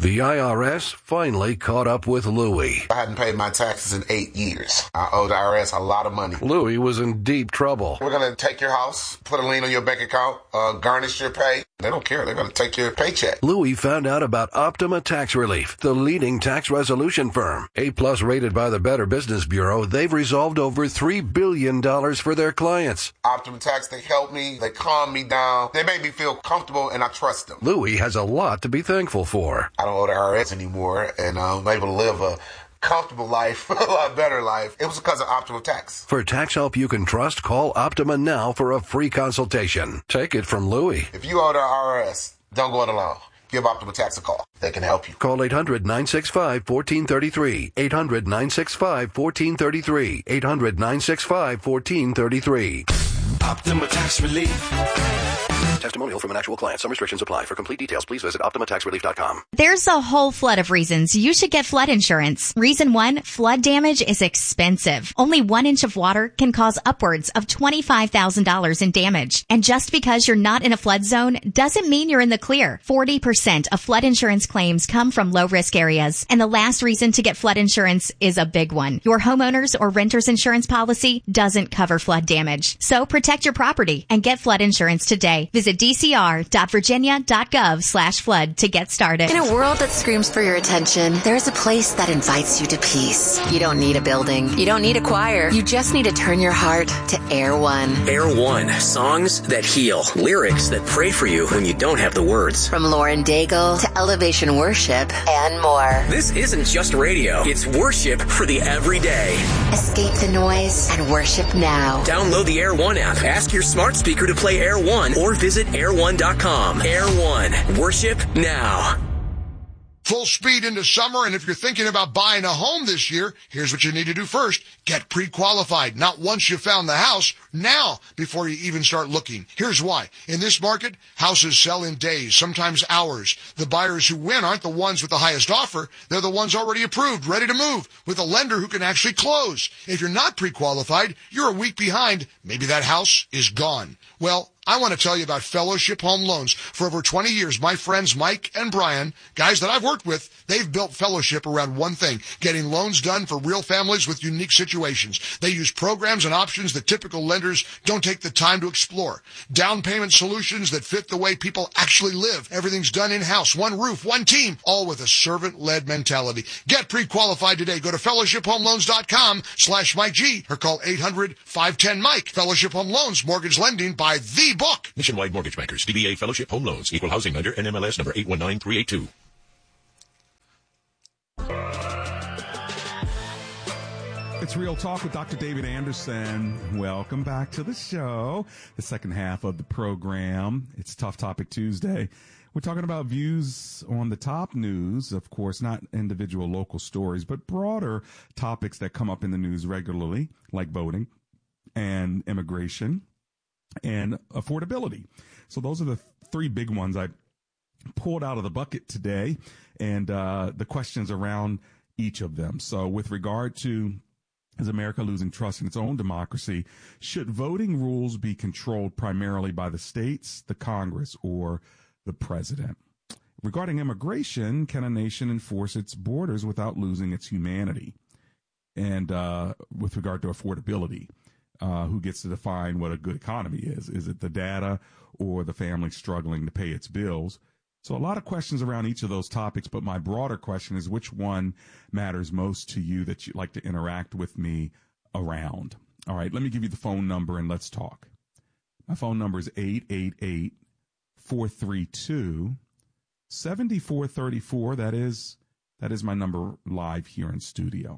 The IRS finally caught up with Louie. I hadn't paid my taxes in 8 years. I owe the IRS a lot of money. Louie was in deep trouble. We're going to take your house, put a lien on your bank account, garnish your pay. They don't care. They're going to take your paycheck. Louie found out about Optima Tax Relief, the leading tax resolution firm. A-plus rated by the Better Business Bureau, they've resolved over $3 billion for their clients. Optima Tax, they help me. They calm me down. They make me feel comfortable, and I trust them. Louie has a lot to be thankful for. I don't owe the IRS anymore, and I'm able to live a comfortable life, a lot better life. It was because of Optima Tax. For tax help you can trust, call Optima now for a free consultation. Take it from Louie. If you owe the IRS, don't go it alone. Give Optima Tax a call. They can help you. Call 800-965-1433. 800-965-1433. 800-965-1433. Optima Tax Relief. Testimonial from an actual client. Some restrictions apply. For complete details, please visit OptimaTaxRelief.com. There's a whole flood of reasons you should get flood insurance. Reason 1, flood damage is expensive. Only 1 inch of water can cause upwards of $25,000 in damage. And just because you're not in a flood zone doesn't mean you're in the clear. 40% of flood insurance claims come from low-risk areas. And the last reason to get flood insurance is a big one. Your homeowner's or renter's insurance policy doesn't cover flood damage. So protect your property and get flood insurance today. Visit dcr.virginia.gov/flood to get started. In a world that screams for your attention, there's a place that invites you to peace. You don't need a building. You don't need a choir. You just need to turn your heart to Air One. Air One. Songs that heal. Lyrics that pray for you when you don't have the words. From Lauren Daigle to Elevation Worship and more. This isn't just radio. It's worship for the everyday. Escape the noise and worship now. Download the Air One app. Ask your smart speaker to play Air One or visit air1.com. Air One. Worship now. Full speed into summer, and if you're thinking about buying a home this year, here's what you need to do first. Get pre-qualified. Not once you found the house, now, before you even start looking. Here's why. In this market, houses sell in days, sometimes hours. The buyers who win aren't the ones with the highest offer. They're the ones already approved, ready to move, with a lender who can actually close. If you're not pre-qualified, you're a week behind. Maybe that house is gone. Well, I want to tell you about Fellowship Home Loans. For over 20 years, my friends Mike and Brian, guys that I've worked with, they've built Fellowship around one thing, getting loans done for real families with unique situations. They use programs and options that typical lenders don't take the time to explore. Down payment solutions that fit the way people actually live. Everything's done in-house, one roof, one team, all with a servant-led mentality. Get pre-qualified today. Go to fellowshiphomeloans.com/Mike G or call 800-510-MIKE. Fellowship Home Loans, mortgage lending by the book. Nationwide Mortgage Bankers, DBA Fellowship Home Loans, Equal Housing Lender, NMLS number 819382. It's Real Talk with Dr. David Anderson. Welcome back to the show, the second half of the program. It's Tough Topic Tuesday. We're talking about views on the top news, of course, not individual local stories, but broader topics that come up in the news regularly, like voting and immigration and affordability. So those are the three big ones I pulled out of the bucket today, and the questions around each of them. So with regard to, is America losing trust in its own democracy? Should voting rules be controlled primarily by the states, the Congress, or the president? Regarding immigration, can a nation enforce its borders without losing its humanity? And with regard to affordability, who gets to define what a good economy is? Is it the data or the family struggling to pay its bills? So a lot of questions around each of those topics, but my broader question is, which one matters most to you that you'd like to interact with me around? All right, let me give you the phone number and let's talk. My phone number is 888-432-7434. That is my number live here in studio.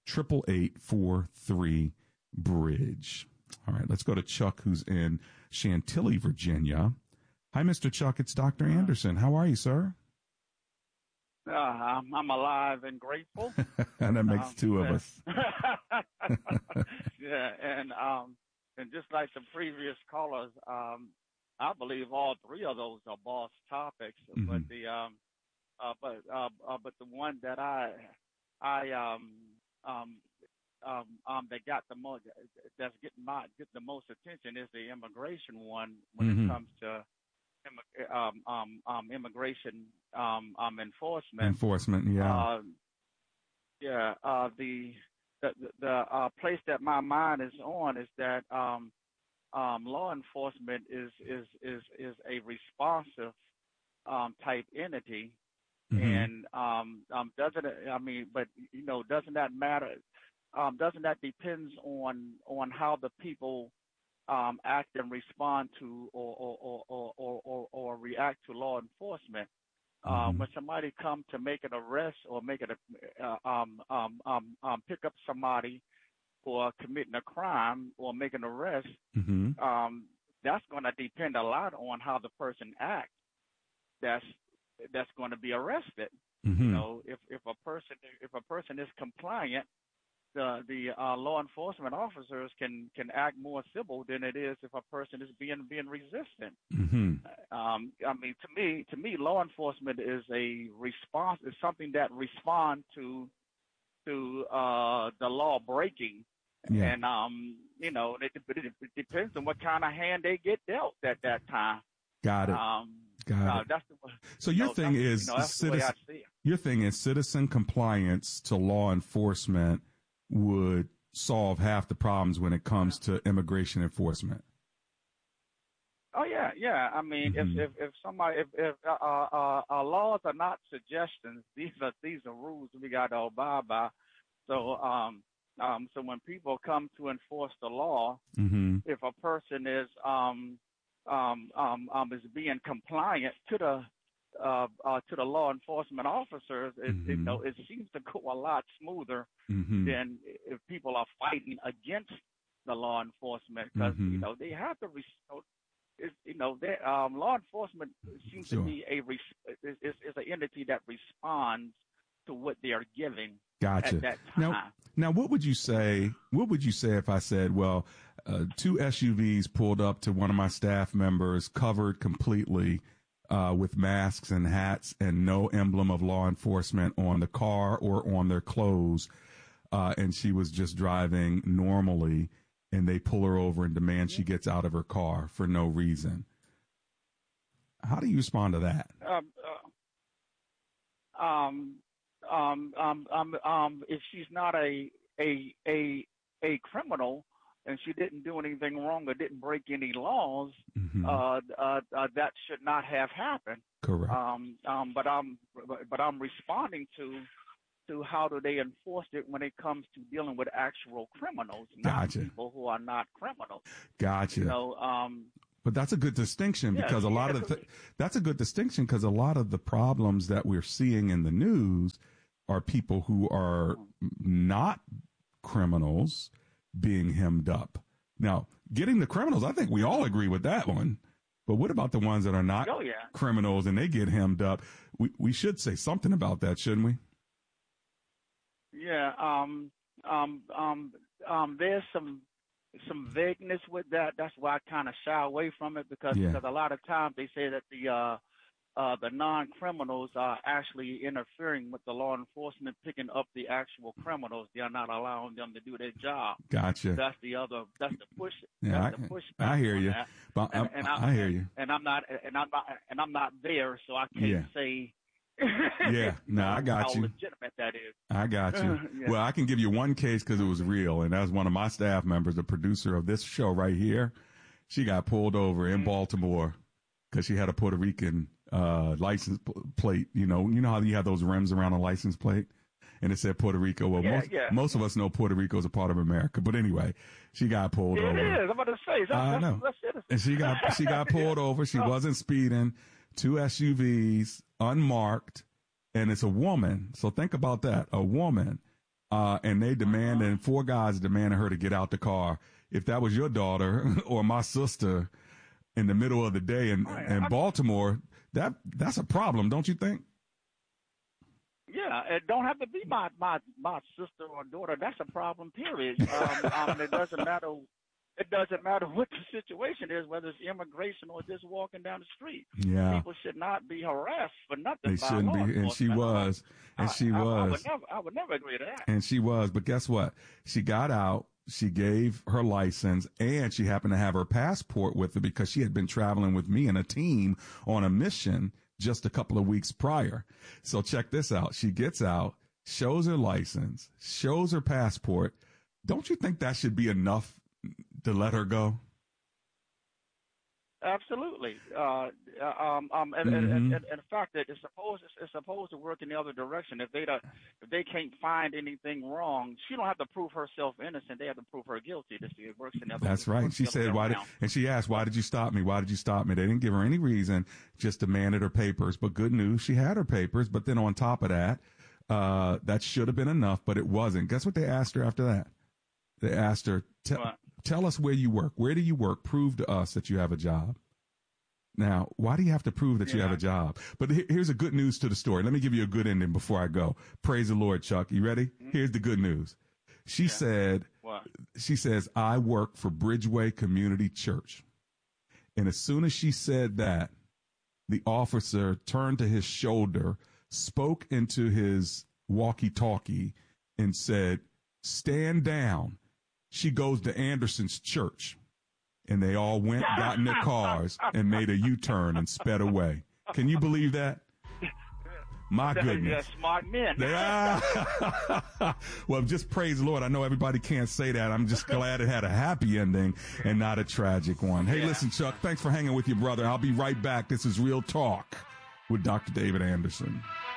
888-43-BRIDGE. All right, let's go to Chuck, who's in Chantilly, Virginia. Hi, Mr. Chuck. It's Dr. Anderson. How are you, sir? I'm alive and grateful. And that makes two of us. Yeah, and just like the previous callers, I believe all three of those are boss topics. Mm-hmm. But the one that that got the most, that's getting the most attention is the immigration one when mm-hmm. it comes to immigration enforcement. Enforcement, yeah. The place that my mind is on is that law enforcement is a responsive type entity, and doesn't that matter? Doesn't that depends on how the people act and respond to or react to law enforcement? When somebody come to make an arrest or make it pick up somebody for committing a crime or make an arrest, that's going to depend a lot on how the person acts. That's going to be arrested. You know, if a person is compliant, the law enforcement officers can act more civil than it is if a person is being resistant. I mean, to me, law enforcement is a response. Is something that responds to the law breaking. Yeah. And you know, it depends on what kind of hand they get dealt at that time. Got it. Got it. So your thing is citizen compliance to law enforcement would solve half the problems when it comes to immigration enforcement. Oh yeah. I mean, if laws are not suggestions, these are rules we got to abide by. So so when people come to enforce the law, if a person is being compliant to the law enforcement officers, it seems to go a lot smoother than if people are fighting against the law enforcement, because they have to. Law enforcement seems to be is an entity that responds to what they are giving. Gotcha. At that time. Now, what would you say? What would you say if I said, well, two SUVs pulled up to one of my staff members, covered completely with masks and hats, and no emblem of law enforcement on the car or on their clothes, and she was just driving normally, and they pull her over and demand she gets out of her car for no reason? How do you respond to that? If she's not a criminal and she didn't do anything wrong or didn't break any laws, that should not have happened. Correct. But I'm responding to how do they enforce it when it comes to dealing with actual criminals, not people who are not criminals. Gotcha. You know, but that's a good distinction because a lot of that's a good distinction because a lot of the problems that we're seeing in the news are people who are not criminals being hemmed up. Now, getting the criminals, I think we all agree with that one. But what about the ones that are not criminals and they get hemmed up? We should say something about that, shouldn't we? Yeah. There's some vagueness with that. That's why I kind of shy away from it because a lot of times they say that the non-criminals are actually interfering with the law enforcement, picking up the actual criminals. They are not allowing them to do their job. Gotcha. That's the push. Yeah, I hear you. But I hear you. And I'm not there, so I can't say. I got how you. legitimate that is. I got you. Well, I can give you one case because it was real, and that was one of my staff members, the producer of this show right here. She got pulled over in Baltimore because she had a Puerto Rican license plate. You know how you have those rims around a license plate, and it said Puerto Rico. Well, most of us know Puerto Rico is a part of America, but anyway, she got pulled over. It is. I'm about to say. I know. And she got pulled over. She wasn't speeding. Two SUVs, unmarked, and it's a woman. So think about that, a woman. And they demanded, 4 guys demanded her to get out the car. If that was your daughter or my sister in the middle of the day in Baltimore, that's a problem, don't you think? Yeah, it don't have to be my sister or daughter. That's a problem, period. It doesn't matter. It doesn't matter what the situation is, whether it's immigration or just walking down the street. Yeah. People should not be harassed for nothing. They shouldn't be, and she was. And she was. I would never agree to that. And she was. But guess what? She got out. she gave her license, and she happened to have her passport with her because she had been traveling with me and a team on a mission just a couple of weeks prior. So check this out. She gets out, shows her license, shows her passport. Don't you think that should be enough to let her go? Absolutely. And in fact, that it's supposed to work in the other direction. If they can't find anything wrong, she don't have to prove herself innocent. They have to prove her guilty. It works in the other. That's right. She said, and she asked, why did you stop me? Why did you stop me? They didn't give her any reason, just demanded her papers. But good news, she had her papers. But then on top of that, that should have been enough, but it wasn't. Guess what they asked her after that? They asked her, tell us where you work. Where do you work? Prove to us that you have a job. Now, why do you have to prove that you have a job? But here's a good news to the story. Let me give you a good ending before I go. Praise the Lord, Chuck. You ready? Mm-hmm. Here's the good news. She said, she says, I work for Bridgeway Community Church. And as soon as she said that, the officer turned to his shoulder, spoke into his walkie-talkie, and said, stand down. She goes to Anderson's church, and they all went, got in their cars, and made a U-turn and sped away. Can you believe that? My goodness. They're smart men. Well, just praise the Lord. I know everybody can't say that. I'm just glad it had a happy ending and not a tragic one. Hey, listen, Chuck, thanks for hanging with your brother. I'll be right back. This is Real Talk with Dr. David Anderson.